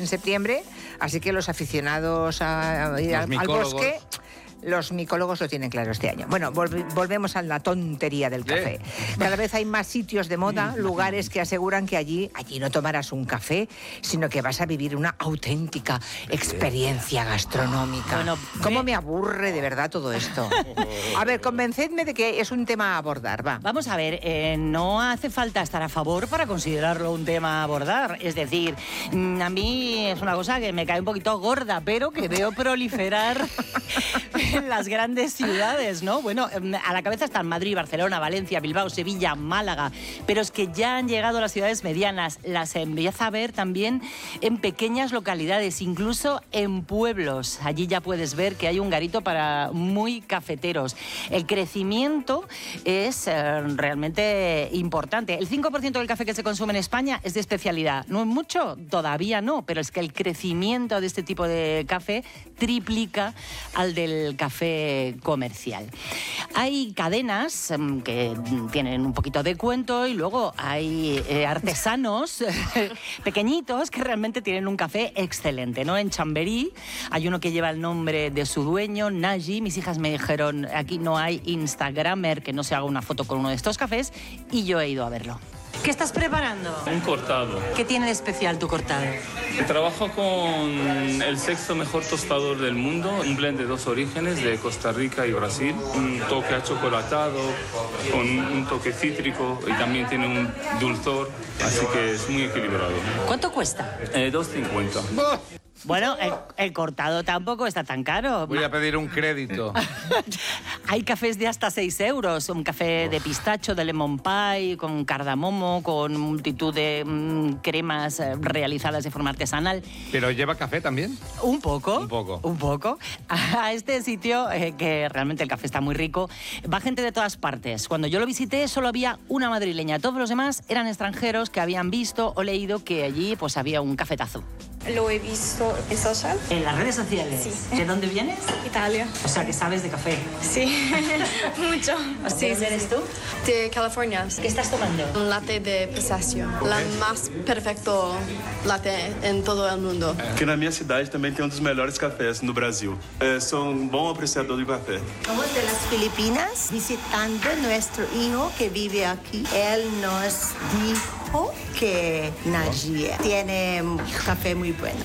en septiembre, así que los aficionados a ir al bosque... Los micólogos lo tienen claro este año. Bueno, volvemos a la tontería del café. Cada vez hay más sitios de moda, lugares que aseguran que allí no tomarás un café, sino que vas a vivir una auténtica experiencia gastronómica. Bueno, ¿cómo me aburre de verdad todo esto? A ver, convencedme de que es un tema a abordar, va. Vamos a ver, no hace falta estar a favor para considerarlo un tema a abordar. Es decir, a mí es una cosa que me cae un poquito gorda, pero que veo proliferar en las grandes ciudades, ¿no? Bueno, a la cabeza están Madrid, Barcelona, Valencia, Bilbao, Sevilla, Málaga, pero es que ya han llegado a las ciudades medianas, las empieza a ver también en pequeñas localidades, incluso en pueblos. Allí ya puedes ver que hay un garito para muy cafeteros. El crecimiento es realmente importante. El 5% del café que se consume en España es de especialidad. ¿No es mucho? Todavía no, pero es que el crecimiento de este tipo de café triplica al del café comercial. Hay cadenas que tienen un poquito de cuento y luego hay artesanos pequeñitos que realmente tienen un café excelente, ¿no? En Chamberí hay uno que lleva el nombre de su dueño, Nagy. Mis hijas me dijeron, aquí no hay Instagramer que no se haga una foto con uno de estos cafés, y yo he ido a verlo. ¿Qué estás preparando? Un cortado. ¿Qué tiene de especial tu cortado? Trabajo con el sexto mejor tostador del mundo, un blend de 2 orígenes, de Costa Rica y Brasil, un toque achocolatado, con un toque cítrico y también tiene un dulzor, así que es muy equilibrado. ¿Cuánto cuesta? 2,50. Bueno, el cortado tampoco está tan caro. Voy a pedir un crédito. Hay cafés de hasta 6 euros. Un café de pistacho, de lemon pie, con cardamomo, con multitud de cremas realizadas de forma artesanal. ¿Pero lleva café también? Un poco. Un poco. Un poco. A este sitio, que realmente el café está muy rico, va gente de todas partes. Cuando yo lo visité solo había una madrileña. Todos los demás eran extranjeros que habían visto o leído que allí pues había un cafetazo. Lo he visto en social. ¿En las redes sociales? Sí. ¿De dónde vienes? Italia. O sea, que sabes de café. Sí, mucho. ¿De dónde eres tú? De California. ¿Qué estás tomando? Un latte de pistacho. La más perfecto latte en todo el mundo. Aqui na minha cidade também tem dos melhores cafés no Brasil. Sou bom apreciador de café. Estamos de las Filipinas visitando nuestro hijo que vive aquí. Él nos dijo que Nagy tiene café muy bueno.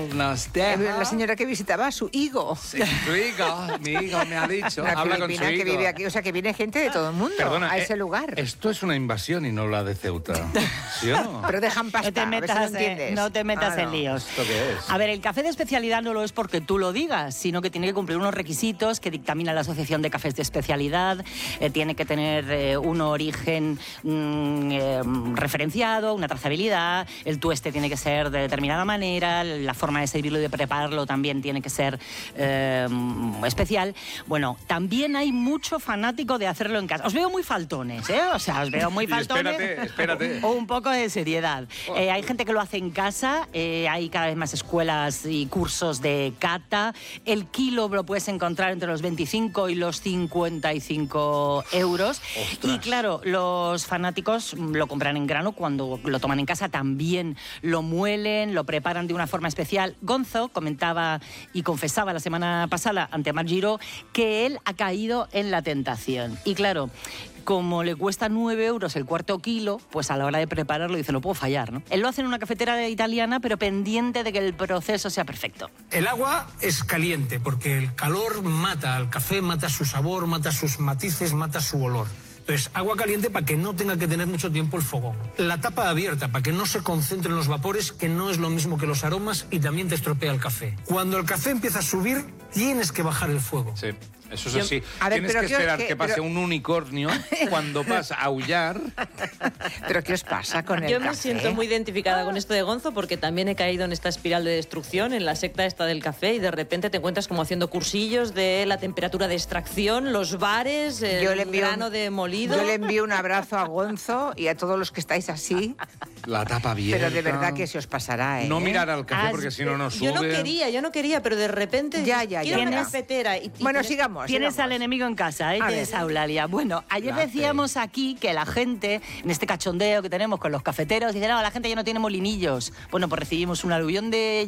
La señora que visitaba a su higo. Sí, tu higo, mi higo me ha dicho. Una Habla con su filipina higo. que vive aquí, o sea, que viene gente de todo el mundo. Perdona, a ese lugar. Esto es una invasión y no la de Ceuta. ¿Sí o no? Pero dejan pasar, No te metas en líos. ¿Esto qué es? A ver, el café de especialidad no lo es porque tú lo digas, sino que tiene que cumplir unos requisitos que dictamina la Asociación de Cafés de Especialidad. Tiene que tener un origen referenciado, una trazabilidad, el tueste tiene que ser de determinada manera, la forma de servirlo y de prepararlo también tiene que ser especial. Bueno, también hay mucho fanático de hacerlo en casa. Os veo muy faltones, ¿eh? O sea, os veo muy faltones. Espérate. O un poco de seriedad. Hay gente que lo hace en casa, hay cada vez más escuelas y cursos de cata. El kilo lo puedes encontrar entre los 25 y los 55 euros. ¡Ostras! Y claro, los fanáticos lo compran en grano. Cuando lo toman en casa también lo muelen, lo preparan de una forma especial. Gonzo comentaba y confesaba la semana pasada ante Mar Giró que él ha caído en la tentación. Y claro, como le cuesta 9 euros el cuarto kilo, pues a la hora de prepararlo dice, no puedo fallar, ¿no? Él lo hace en una cafetera italiana, pero pendiente de que el proceso sea perfecto. El agua es caliente porque el calor mata al café, mata su sabor, mata sus matices, mata su olor. Entonces, agua caliente para que no tenga que tener mucho tiempo el fogón. La tapa abierta para que no se concentren los vapores, que no es lo mismo que los aromas y también te estropea el café. Cuando el café empieza a subir, tienes que bajar el fuego. Sí. Eso es así. A ver, Tienes pero que esperar que pase un unicornio cuando vas a aullar. ¿Pero qué os pasa con el Yo café? me siento muy identificada con esto de Gonzo porque también he caído en esta espiral de destrucción, en la secta esta del café, y de repente te encuentras como haciendo cursillos de la temperatura de extracción, los bares, el grano de molido. Yo le envío un abrazo a Gonzo y a todos los que estáis así. La tapa abierta. Pero de verdad que se os pasará, ¿eh? No mirar al café porque si no nos sube. Yo no quería, pero de repente quiero una cafetera. Y bueno, sigamos. Tienes al enemigo en casa, ¿eh? Tienes a Eulalia. Bueno, ayer decíamos aquí que la gente, en este cachondeo que tenemos con los cafeteros, dice, no, la gente ya no tiene molinillos. Bueno, pues recibimos un aluvión de